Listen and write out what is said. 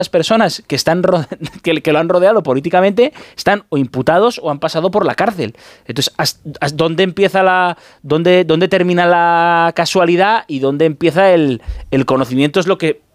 personas que que lo han rodeado políticamente están o imputados o han pasado por la cárcel. Entonces, ¿dónde empieza dónde termina la casualidad y dónde empieza el conocimiento? Es lo que